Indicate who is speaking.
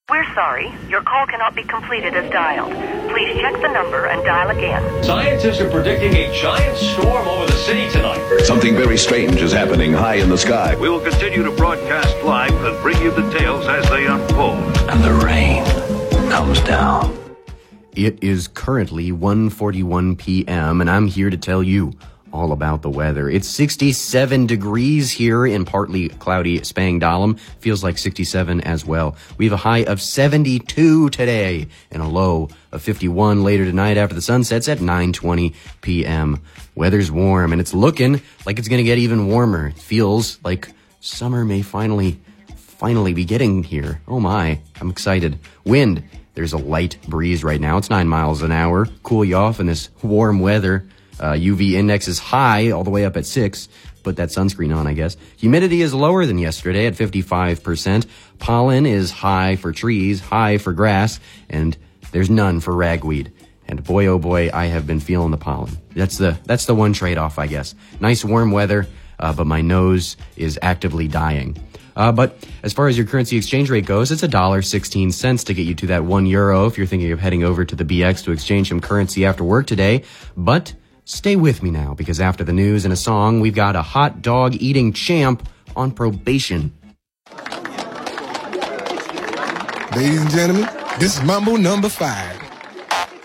Speaker 1: We're sorry. Your call cannot be completed as dialed. Please check the number and dial again.
Speaker 2: Scientists are predicting a giant storm over the city tonight.
Speaker 3: Something very strange is happening high in the sky.
Speaker 4: We will continue to broadcast live and bring you the tales as they unfold.
Speaker 5: And the rain comes down.
Speaker 6: It is currently 1:41 p.m., and I'm here to tell you all about the weather. It's 67 degrees here in partly cloudy Spangdahlem. Feels like 67 as well. We have a high of 72 today and a low of 51 later tonight after the sun sets at 9:20 p.m. Weather's warm, and it's looking like it's going to get even warmer. It feels like summer may finally be getting here. Oh my, I'm excited. Wind. There's a light breeze right now. It's 9 miles an hour. Cool you off in this warm weather. UV index is high, all the way up at 6. Put that sunscreen on, I guess. Humidity is lower than yesterday at 55%. Pollen is high for trees, high for grass, and there's none for ragweed. And boy, oh boy, I have been feeling the pollen. That's the one trade-off, I guess. Nice warm weather, but my nose is actively dying. But as far as your currency exchange rate goes, it's $1.16 to get you to that €1 if you're thinking of heading over to the BX to exchange some currency after work today. But stay with me now, because after the news and a song, we've got a hot dog eating champ on probation.
Speaker 7: Ladies and gentlemen, this is Mambo number 5.